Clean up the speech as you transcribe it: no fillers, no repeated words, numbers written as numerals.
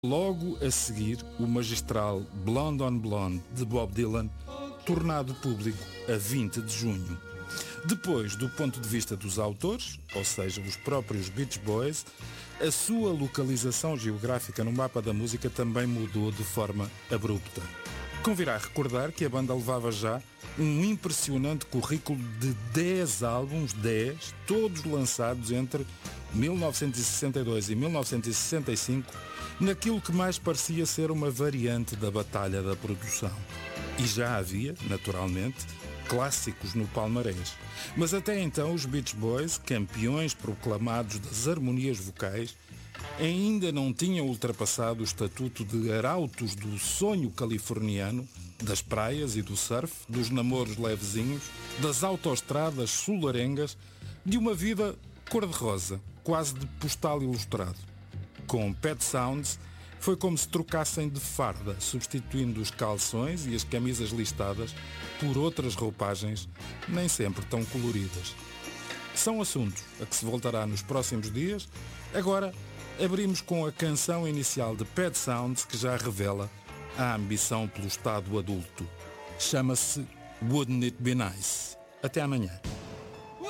Logo a seguir, o magistral Blonde on Blonde de Bob Dylan, tornado público a 20 de junho. Depois, do ponto de vista dos autores, ou seja, os próprios Beach Boys, a sua localização geográfica no mapa da música também mudou de forma abrupta. Convirá recordar que a banda levava já um impressionante currículo de 10 álbuns, todos lançados entre 1962 e 1965, naquilo que mais parecia ser uma variante da batalha da produção. E já havia, naturalmente, clássicos no palmarés. Mas até então os Beach Boys, campeões proclamados das harmonias vocais, ainda não tinham ultrapassado o estatuto de arautos do sonho californiano, das praias e do surf, dos namoros levezinhos, das autoestradas solarengas, de uma vida cor-de-rosa, quase de postal ilustrado. Com Pet Sounds, foi como se trocassem de farda, substituindo os calções e as camisas listadas por outras roupagens nem sempre tão coloridas. São assuntos a que se voltará nos próximos dias. Agora, abrimos com a canção inicial de Pet Sounds, que já revela a ambição pelo estado adulto. Chama-se Wouldn't It Be Nice. Até amanhã.